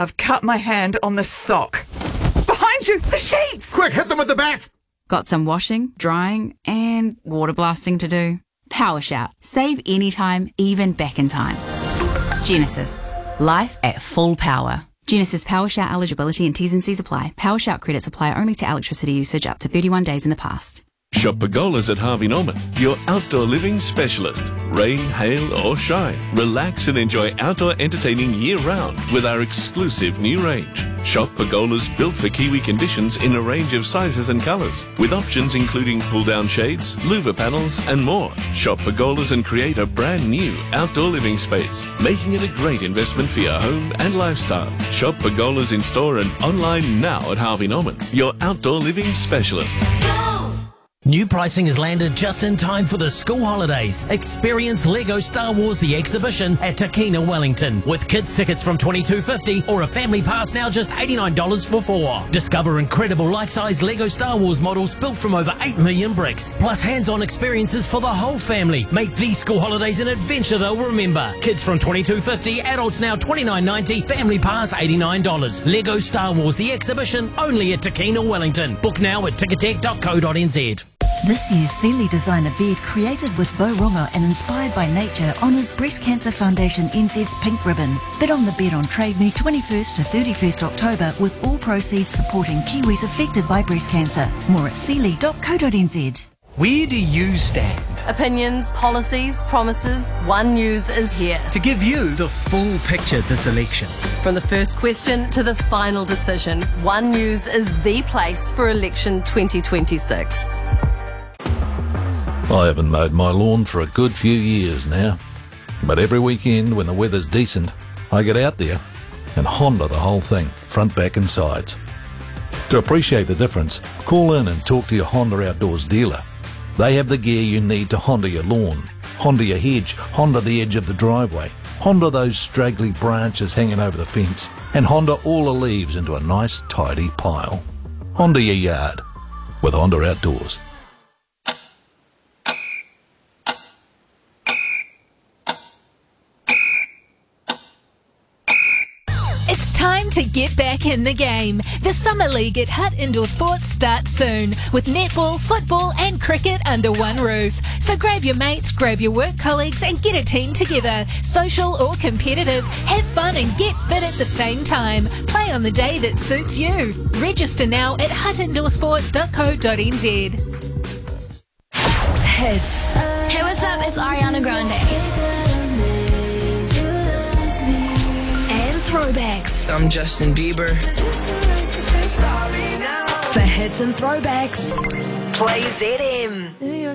I've cut my hand on the sock. Behind you, the sheets! Quick, hit them with the bat! Got some washing, drying, and water blasting to do? Power Shout. Save anytime, even back in time. Genesis. Life at full power. Genesis Power Shout eligibility and T's and C's apply. Power Shout credits apply only to electricity usage up to 31 days in the past. Shop Pergolas at Harvey Norman, your outdoor living specialist. Rain, hail or shine, relax and enjoy outdoor entertaining year-round with our exclusive new range. Shop Pergolas built for Kiwi conditions in a range of sizes and colours, with options including pull-down shades, louver panels and more. Shop Pergolas and create a brand new outdoor living space, making it a great investment for your home and lifestyle. Shop Pergolas in store and online now at Harvey Norman, your outdoor living specialist. New pricing has landed just in time for the school holidays. Experience LEGO Star Wars The Exhibition at Takina Wellington with kids tickets from $22.50 or a family pass now just $89 for 4. Discover incredible life-size LEGO Star Wars models built from over 8 million bricks, plus hands-on experiences for the whole family. Make these school holidays an adventure they'll remember. Kids from $22.50, adults now $29.90, family pass $89. LEGO Star Wars The Exhibition only at Takina Wellington. Book now at ticketek.co.nz. This year's Sealy designer bed, created with Beau Rongo and inspired by nature, honours Breast Cancer Foundation NZ's Pink Ribbon. Bid on the bed on Trade Me 21st to 31st October, with all proceeds supporting Kiwis affected by breast cancer. More at sealy.co.nz. Where do you stand? Opinions, policies, promises, One News is here To give you the full picture this election. From the first question to the final decision, One News is the place for election 2026. I haven't mowed my lawn for a good few years now, but every weekend when the weather's decent, I get out there and Honda the whole thing, front, back and sides. To appreciate the difference, call in and talk to your Honda Outdoors dealer. They have the gear you need to Honda your lawn, Honda your hedge, Honda the edge of the driveway, Honda those straggly branches hanging over the fence, and Honda all the leaves into a nice tidy pile. Honda your yard with Honda Outdoors. It's time to get back in the game. The Summer League at Hutt Indoor Sports starts soon, with netball, football and cricket under one roof. So grab your mates, grab your work colleagues and get a team together. Social or competitive, have fun and get fit at the same time. Play on the day that suits you. Register now at huttindoorsport.co.nz. Hits. Hey, what's up? It's Ariana Grande. Throwbacks. I'm Justin Bieber. For hits and throwbacks, play ZM.